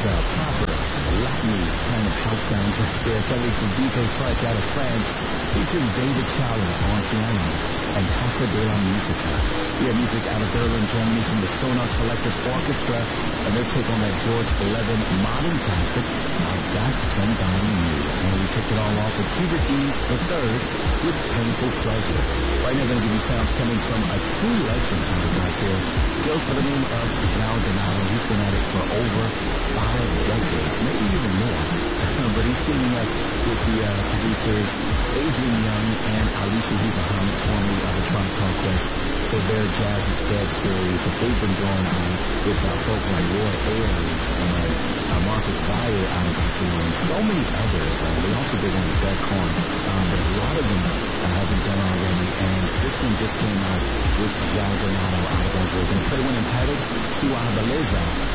proper Latin kind of house sounds right there, coming from DJ Fudge out of France, featuring David Chowler on piano and Casa de la Musica. We have music out of Berlin, Germany from the Sonar Collective Orchestra, and their take on that George Levin modern classic, I Got Somebody New. And we kicked it all off with Hubert Eames III with Painful Pleasure. Right now, I'm going to give you sounds coming from a true legend out of Brazil. He goes by the name of João Donato. He's been at it for over 5 decades, maybe even more. But he's teaming up with the producers Adrian Young and Alicia Muhammad, formerly of the Tribe Called Quest, for their Jazz is Dead series that they've been going on with folk like Roy Ayers and Marcus Valle out of Brazil and so many others. They also did one with Dead Corn, but a lot of them have been done already, and this one just came out with João Donato out of Brazil. We're going to play one entitled Sua Beleza.